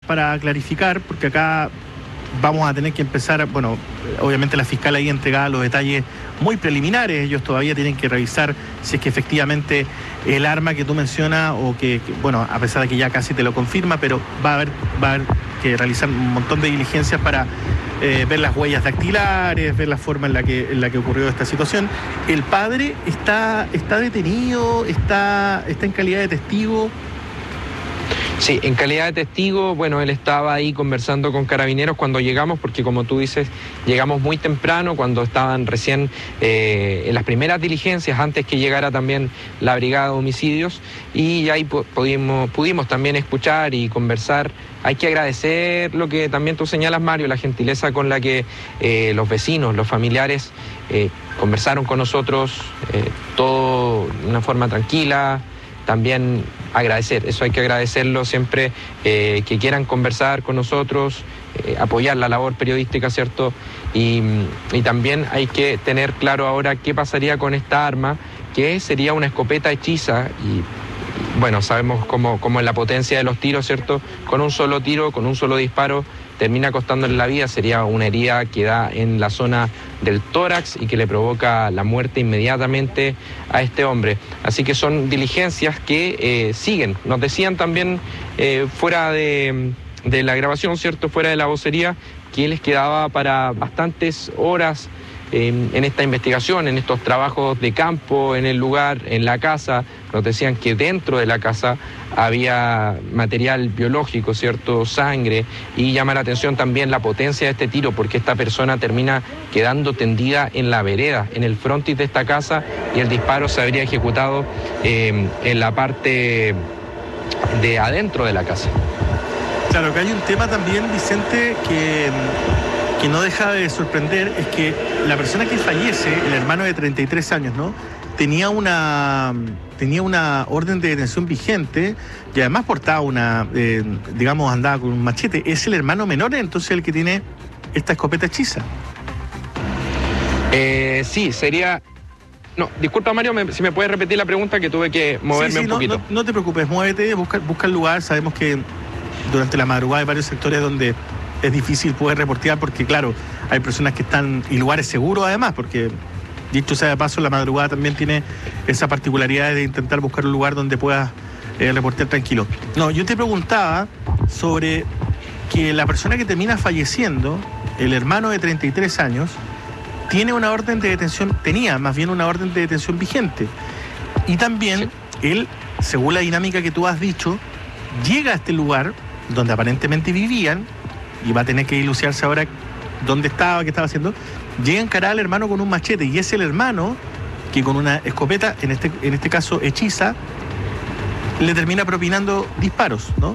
para clarificar, porque acá vamos a tener que empezar, bueno, obviamente la fiscal ahí entregaba los detalles muy preliminares, ellos todavía tienen que revisar si es que efectivamente el arma que tú mencionas, o bueno, a pesar de que ya casi te lo confirma, pero va a haber que realizar un montón de diligencias para ver las huellas dactilares, ver la forma en la que ocurrió esta situación. El padre está detenido, está en calidad de testigo. Sí, en calidad de testigo, bueno, él estaba ahí conversando con carabineros cuando llegamos, porque como tú dices, llegamos muy temprano, cuando estaban recién en las primeras diligencias, antes que llegara también la brigada de homicidios, y ahí pudimos también escuchar y conversar. Hay que agradecer lo que también tú señalas, Mario, la gentileza con la que los vecinos, los familiares conversaron con nosotros, todo de una forma tranquila. También agradecer, eso hay que agradecerlo siempre, que quieran conversar con nosotros, apoyar la labor periodística, ¿cierto? Y también hay que tener claro ahora qué pasaría con esta arma, que sería una escopeta hechiza, y bueno, sabemos cómo es la potencia de los tiros, ¿cierto? Con un solo tiro, con un solo disparo, termina costándole la vida. Sería una herida que da en la zona del tórax y que le provoca la muerte inmediatamente a este hombre. Así que son diligencias que siguen. Nos decían también fuera de la grabación, ¿cierto? Fuera de la vocería, que les quedaba para bastantes horas en esta investigación, en estos trabajos de campo, en el lugar, en la casa. Nos decían que dentro de la casa había material biológico, ¿cierto? Sangre, y llama la atención también la potencia de este tiro, porque esta persona termina quedando tendida en la vereda, en el frontis de esta casa, y el disparo se habría ejecutado en la parte de adentro de la casa. Claro, que hay un tema también, Vicente, que no deja de sorprender, es que la persona que fallece, el hermano de 33 años, ¿no?, tenía una orden de detención vigente, y además portaba andaba con un machete. Es el hermano menor, entonces, el que tiene esta escopeta hechiza. Sí, sería... No, disculpa, Mario, si me puedes repetir la pregunta, que tuve que moverme un poquito. No te preocupes, muévete, busca el lugar. Sabemos que durante la madrugada hay varios sectores donde es difícil poder reportear, porque claro, hay personas que están, y lugares seguros además, porque dicho sea de paso, la madrugada también tiene esa particularidad de intentar buscar un lugar donde puedas reportear tranquilo. No, yo te preguntaba sobre que la persona que termina falleciendo, el hermano de 33 años, tenía una orden de detención vigente. Y también él, según la dinámica que tú has dicho, llega a este lugar donde aparentemente vivían, y va a tener que dilucidarse ahora dónde estaba, qué estaba haciendo. Llega a encarar al hermano con un machete, y es el hermano que con una escopeta, en este caso hechiza, le termina propinando disparos, ¿no?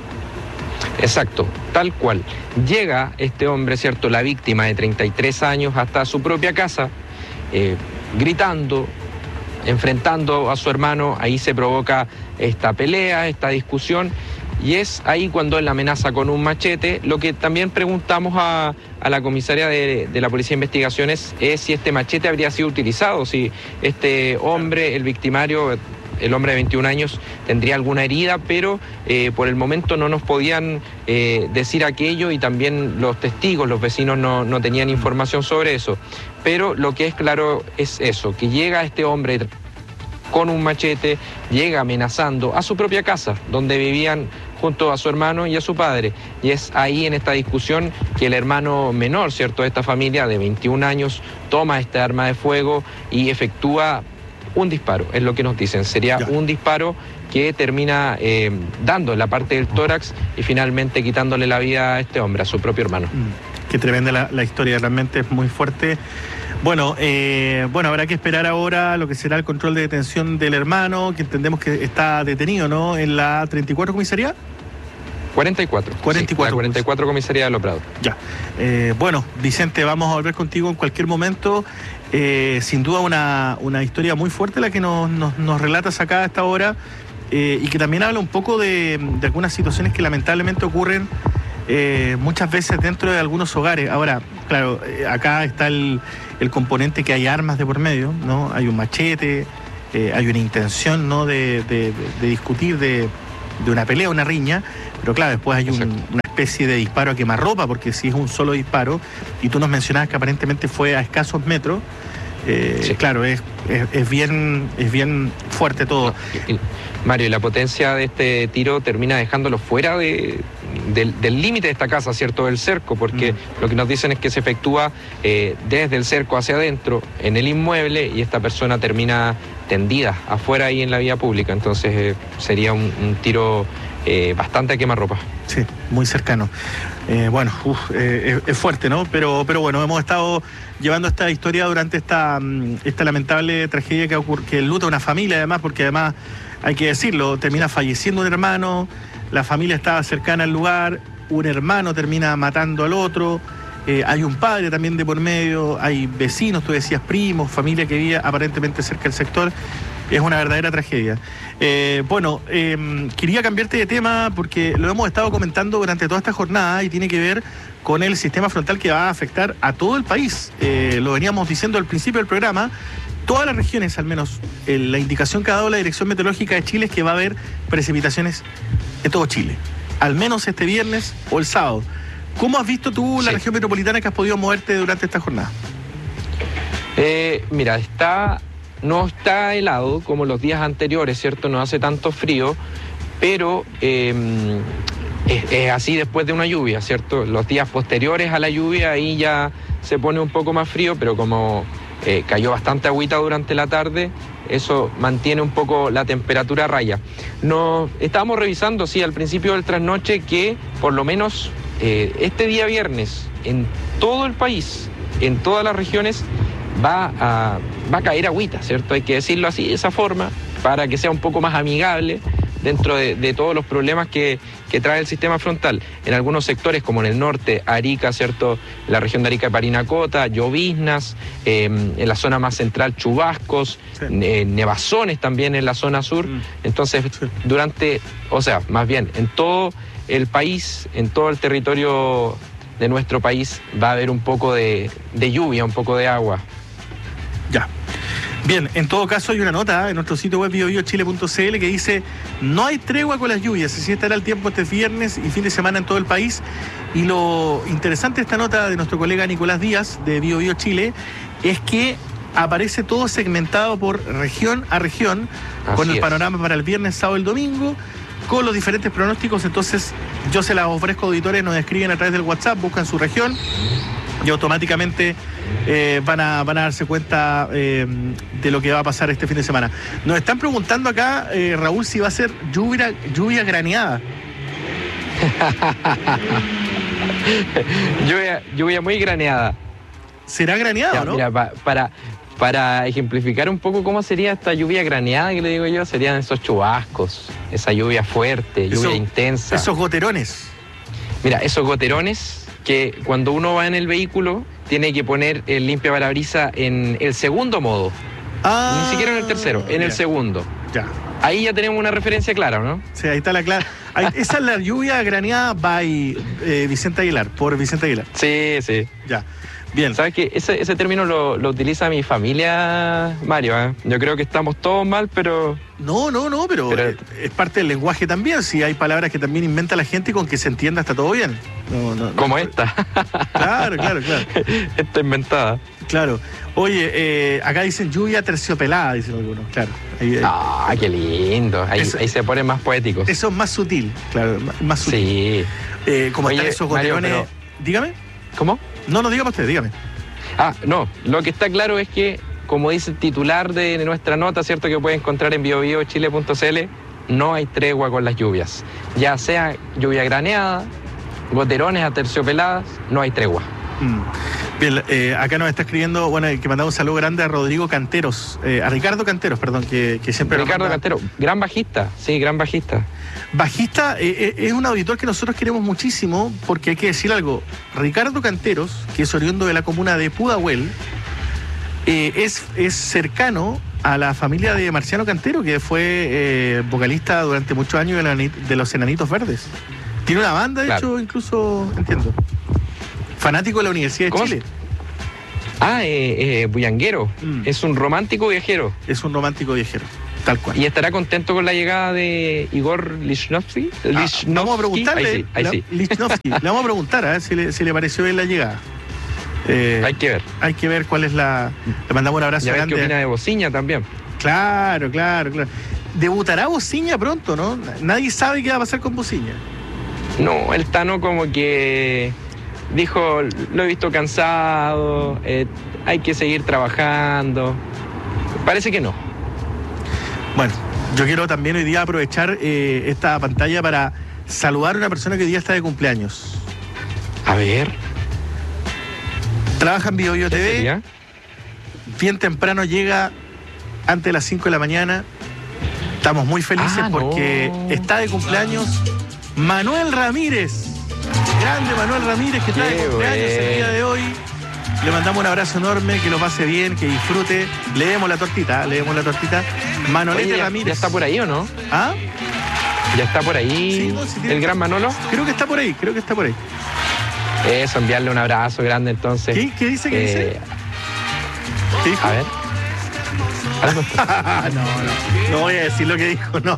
Exacto, tal cual. Llega este hombre, ¿cierto?, la víctima de 33 años, hasta su propia casa, gritando, enfrentando a su hermano. Ahí se provoca esta pelea, esta discusión, y es ahí cuando él la amenaza con un machete. Lo que también preguntamos a la comisaria de la Policía de Investigaciones es si este machete habría sido utilizado, si este hombre, el victimario, el hombre de 21 años, tendría alguna herida, pero por el momento no nos podían decir aquello, y también los testigos, los vecinos no tenían información sobre eso. Pero lo que es claro es eso, que llega este hombre con un machete, llega amenazando a su propia casa, donde vivían junto a su hermano y a su padre. Y es ahí, en esta discusión, que el hermano menor, ¿cierto?, de esta familia, de 21 años, toma esta arma de fuego y efectúa un disparo, es lo que nos dicen. Sería un disparo que termina dando en la parte del tórax y finalmente quitándole la vida a este hombre, a su propio hermano. Qué tremenda la historia, realmente es muy fuerte. Bueno, habrá que esperar ahora lo que será el control de detención del hermano, que entendemos que está detenido, ¿no?, en la 34 comisaría. 44. Sí, la 44 comisaría de Los Prados. Ya. Bueno, Vicente, vamos a volver contigo en cualquier momento. Sin duda una historia muy fuerte la que nos relatas acá a esta hora, y que también habla un poco de algunas situaciones que lamentablemente ocurren muchas veces dentro de algunos hogares. Ahora, claro, acá está el componente que hay armas de por medio, ¿no? Hay un machete, hay una intención, ¿no?, de discutir, de una pelea, una riña, pero claro, después hay una especie de disparo a quemarropa, porque si es un solo disparo, y tú nos mencionabas que aparentemente fue a escasos metros, sí. Claro, es bien fuerte todo. Mario, y la potencia de este tiro termina dejándolo fuera del límite de esta casa, ¿cierto? Del cerco, porque lo que nos dicen es que se efectúa desde el cerco hacia adentro, en el inmueble, y esta persona termina tendida afuera ahí en la vía pública. Entonces sería un tiro bastante a quemarropa. Sí, muy cercano. Bueno, es fuerte, ¿no? Pero bueno, hemos estado llevando esta historia durante esta lamentable tragedia que luta una familia, además, porque además, hay que decirlo, termina falleciendo un hermano, la familia estaba cercana al lugar, un hermano termina matando al otro, hay un padre también de por medio, hay vecinos, tú decías primos, familia que vivía aparentemente cerca del sector. Es una verdadera tragedia. Quería cambiarte de tema porque lo hemos estado comentando durante toda esta jornada y tiene que ver con el sistema frontal que va a afectar a todo el país. Lo veníamos diciendo al principio del programa. Todas las regiones, al menos, la indicación que ha dado la Dirección Meteorológica de Chile es que va a haber precipitaciones en todo Chile, al menos este viernes o el sábado. ¿Cómo has visto tú la región metropolitana que has podido moverte durante esta jornada? Mira, no está helado como los días anteriores, ¿cierto? No hace tanto frío, pero es así después de una lluvia, ¿cierto? Los días posteriores a la lluvia ahí ya se pone un poco más frío, pero como cayó bastante agüita durante la tarde, eso mantiene un poco la temperatura a raya. Estábamos revisando, sí, al principio del trasnoche que por lo menos este día viernes en todo el país, en todas las regiones, va a caer agüita, ¿cierto? Hay que decirlo así, de esa forma, para que sea un poco más amigable dentro de todos los problemas que trae el sistema frontal. En algunos sectores, como en el norte, Arica, ¿cierto? La región de Arica y Parinacota, lloviznas, en la zona más central, chubascos, sí. Nevazones también en la zona sur. Entonces, más bien, en todo el país, en todo el territorio de nuestro país, va a haber un poco de lluvia, un poco de agua. Ya. Bien, en todo caso hay una nota en nuestro sitio web biobiochile.cl que dice: no hay tregua con las lluvias, así estará el tiempo este viernes y fin de semana en todo el país. Y lo interesante de esta nota de nuestro colega Nicolás Díaz de BioBioChile es que aparece todo segmentado por región a región, con el panorama para el viernes, sábado y el domingo, con los diferentes pronósticos. Entonces yo se las ofrezco a auditores, nos escriben a través del WhatsApp, buscan su región y automáticamente van a darse cuenta de lo que va a pasar este fin de semana. Nos están preguntando acá, Raúl, si va a ser lluvia graneada. lluvia muy graneada. ¿Será graneada o no? Mira, para ejemplificar un poco cómo sería esta lluvia graneada que le digo yo, serían esos chubascos, esa lluvia fuerte, lluvia intensa. Esos goterones. Mira, esos goterones que cuando uno va en el vehículo tiene que poner el limpiaparabrisas en el segundo modo. Ni siquiera en el tercero, en el segundo. Ya. Ahí ya tenemos una referencia clara, ¿no? Sí, ahí está la clara. Esa es la lluvia graneada by Vicente Aguilar, por Vicente Aguilar. Sí, sí. Ya. Bien. ¿Sabes qué? Ese término lo utiliza mi familia, Mario, ¿eh? Yo creo que estamos todos mal, pero... No, pero es parte del lenguaje también. Si hay palabras que también inventa la gente y con que se entienda está todo bien. Como esta. Claro. Esta inventada. Claro. Oye, acá dicen lluvia terciopelada, dicen algunos, claro. Qué lindo. Ahí se ponen más poéticos. Eso es más sutil, claro, más sutil. Sí. Como están esos goterones... Pero... Dígame. ¿Cómo? No, dígame usted, dígame. No, lo que está claro es que, como dice el titular de nuestra nota, ¿cierto?, que puede encontrar en biobiochile.cl, no hay tregua con las lluvias. Ya sea lluvia graneada, goterones aterciopeladas, no hay tregua. Bien, acá nos está escribiendo, que mandamos un saludo grande a Rodrigo Canteros, a Ricardo Canteros, perdón, que siempre... Ricardo Canteros, gran bajista, sí, gran bajista. Bajista, es un auditor que nosotros queremos muchísimo, porque hay que decir algo. Ricardo Canteros, que es oriundo de la comuna de Pudahuel, es cercano a la familia de Marciano Cantero, que fue vocalista durante muchos años de los Enanitos Verdes. Tiene una banda, de hecho, incluso, entiendo. Fanático de la Universidad de Chile. Bullanguero. Es un romántico viajero. Es un romántico viajero. Tal cual. ¿Y estará contento con la llegada de Igor Lichnowsky? Vamos a preguntarle. Ahí sí. Lichnowsky. Le vamos a preguntar a ver si le pareció bien la llegada. Hay que ver. Hay que ver cuál es la... Le mandamos un abrazo grande. ¿Qué opina de Bociña también? Claro. Debutará Bociña pronto, ¿no? Nadie sabe qué va a pasar con Bociña. No, el Tano como que dijo, lo he visto cansado, hay que seguir trabajando. Parece que no. Bueno, yo quiero también hoy día aprovechar esta pantalla para saludar a una persona que hoy día está de cumpleaños. A ver. Trabaja en BioBio TV. ¿Sería? Bien temprano llega, antes de las 5 de la mañana. Estamos muy felices porque está de cumpleaños Manuel Ramírez. Grande Manuel Ramírez, que está de cumpleaños el día de hoy. Le mandamos un abrazo enorme, que lo pase bien, que disfrute. Le demos la tortita. Manolete Ramírez. ¿Ya está por ahí o no? ¿Ah? ¿Ya está por ahí sí, no, si el gran Manolo? Creo que está por ahí. Eso, enviarle un abrazo grande entonces. ¿Qué dice? ¿Qué dice? ¿Qué dijo? A ver. No voy a decir lo que dijo. No.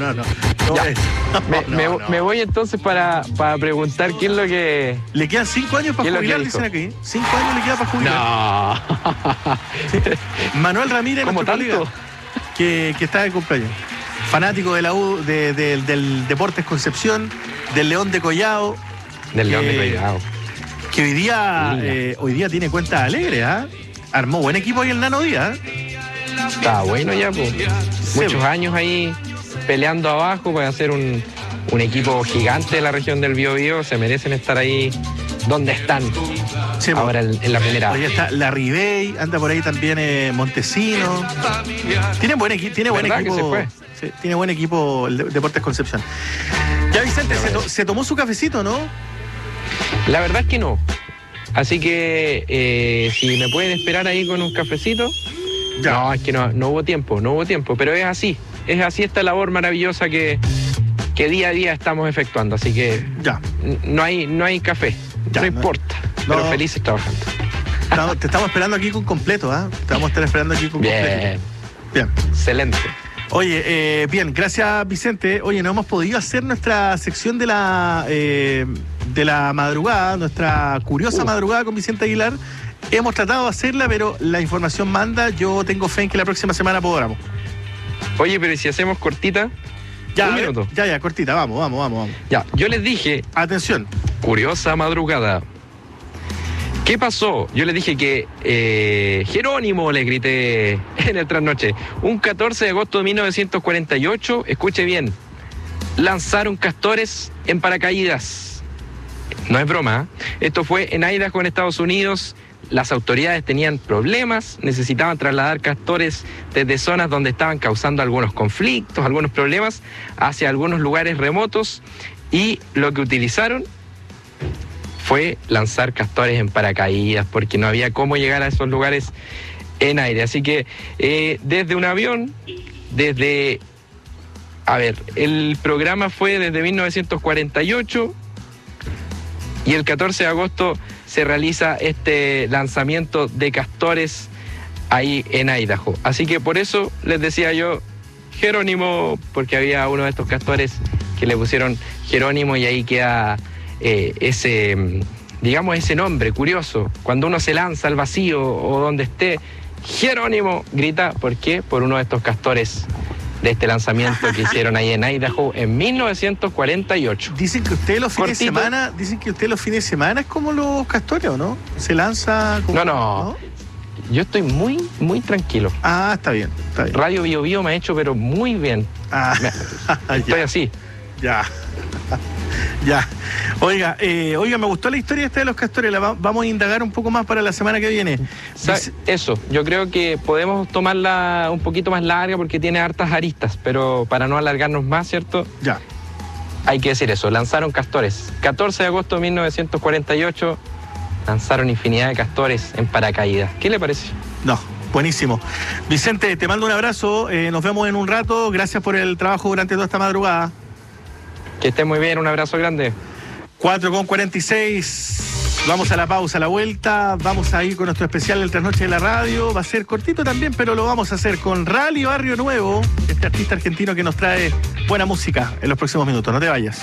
Me voy entonces para preguntar qué es lo que... Le quedan 5 años para jubilar, dicen aquí. 5 años le queda para jubilar. No. Sí. Manuel Ramírez, ¿Cómo nuestro tanto? colega, que está de cumpleaños. Fanático de la U, del Deportes Concepción, del León de Collao. Del León de Collao. Que hoy día tiene cuentas alegres, ¿ah? Armó buen equipo ahí el Nano Díaz. Está bueno ya, pues. Muchos años ahí peleando abajo para hacer un equipo gigante de la región del Biobío. Se merecen estar ahí donde están ahora en la primera. Ahí está la Ribey, anda por ahí también Montesino. Tiene buen equipo. Tiene buen equipo el Deportes Concepción. Ya Vicente, se tomó su cafecito, ¿no? La verdad es que no. Así que si me pueden esperar ahí con un cafecito. Ya. No, es que no hubo tiempo, pero es así esta labor maravillosa que día a día estamos efectuando, así que ya. No hay café, ya, no importa, pero felices trabajando. Te estamos esperando aquí con completo, ¿ah? Te vamos a estar esperando aquí con completo. Bien. Excelente. Oye, bien, gracias Vicente. Oye, no hemos podido hacer nuestra sección de la madrugada, nuestra curiosa madrugada con Vicente Aguilar. Hemos tratado de hacerla, pero la información manda. Yo tengo fe en que la próxima semana podamos. Oye, pero ¿y si hacemos cortita? Ya, un minuto. Ya, cortita, vamos. Ya, yo les dije... Atención. Curiosa madrugada. ¿Qué pasó? Yo les dije que Jerónimo, le grité en el trasnoche. Un 14 de agosto de 1948, escuche bien, lanzaron castores en paracaídas. No es broma, ¿eh? Esto fue en Idaho, en Estados Unidos. Las autoridades tenían problemas, necesitaban trasladar castores desde zonas donde estaban causando algunos conflictos, algunos problemas, hacia algunos lugares remotos, y lo que utilizaron fue lanzar castores en paracaídas, porque no había cómo llegar a esos lugares en aire. Así que desde un avión, el programa fue desde 1948, y el 14 de agosto se realiza este lanzamiento de castores ahí en Idaho. Así que por eso les decía yo Jerónimo, porque había uno de estos castores que le pusieron Jerónimo, y ahí queda ese nombre curioso. Cuando uno se lanza al vacío o donde esté, Jerónimo grita. ¿Por qué? Por uno de estos castores de este lanzamiento que hicieron ahí en Idaho en 1948. Dicen que usted los fines de semana es como los castores, ¿o no? Se lanza como... No. Yo estoy muy, muy tranquilo. Ah, está bien. Radio BioBio me ha hecho, pero muy bien. Estoy así. Ya. Oiga, me gustó la historia esta de los castores. Vamos a indagar un poco más para la semana que viene. Eso, yo creo que podemos tomarla un poquito más larga porque tiene hartas aristas, pero para no alargarnos más, ¿cierto? Ya. Hay que decir eso, lanzaron castores. 14 de agosto de 1948, lanzaron infinidad de castores en paracaídas. ¿Qué le parece? No, buenísimo. Vicente, te mando un abrazo, nos vemos en un rato. Gracias por el trabajo durante toda esta madrugada. Que esté muy bien, un abrazo grande. 4:46. Vamos a la pausa, a la vuelta, vamos a ir con nuestro especial del Trasnoche de la Radio. Va a ser cortito también, pero lo vamos a hacer con Rally Barrio Nuevo, este artista argentino que nos trae buena música en los próximos minutos. No te vayas.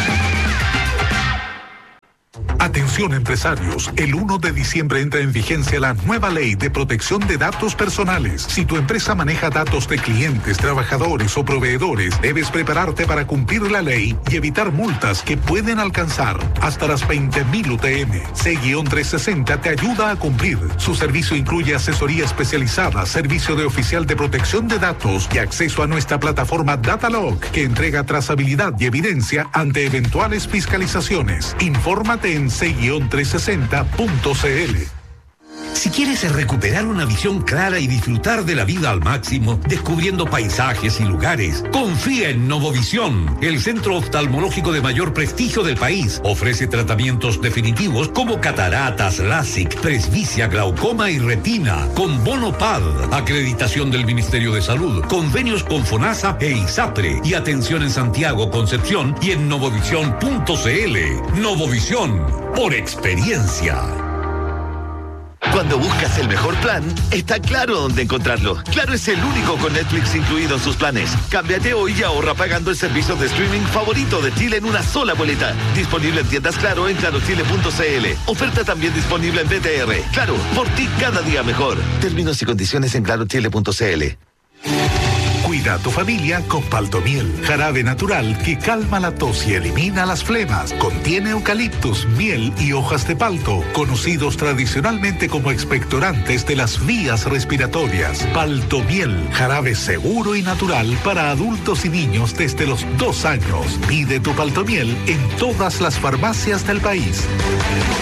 Atención empresarios, el 1 de diciembre entra en vigencia la nueva ley de protección de datos personales. Si tu empresa maneja datos de clientes, trabajadores o proveedores, debes prepararte para cumplir la ley y evitar multas que pueden alcanzar hasta las 20.000 UTM. C-360 te ayuda a cumplir. Su servicio incluye asesoría especializada, servicio de oficial de protección de datos y acceso a nuestra plataforma Datalog, que entrega trazabilidad y evidencia ante eventuales fiscalizaciones. Infórmate en c-360.cl. Si quieres recuperar una visión clara y disfrutar de la vida al máximo, descubriendo paisajes y lugares, confía en Novovisión, el centro oftalmológico de mayor prestigio del país. Ofrece tratamientos definitivos como cataratas, LASIK, presbicia, glaucoma y retina, con bono PAD, acreditación del Ministerio de Salud, convenios con FONASA e ISAPRE, y atención en Santiago, Concepción y en novovisión.cl. Novovisión, por experiencia. Cuando buscas el mejor plan, está Claro dónde encontrarlo. Claro es el único con Netflix incluido en sus planes. Cámbiate hoy y ahorra pagando el servicio de streaming favorito de Chile en una sola boleta. Disponible en tiendas Claro en clarochile.cl. Oferta también disponible en BTR. Claro, por ti cada día mejor. Términos y condiciones en clarochile.cl. Cuida a tu familia con Paltomiel, jarabe natural que calma la tos y elimina las flemas. Contiene eucaliptus, miel y hojas de palto, conocidos tradicionalmente como expectorantes de las vías respiratorias. Paltomiel, jarabe seguro y natural para adultos y niños desde los 2 años. Pide tu Paltomiel en todas las farmacias del país.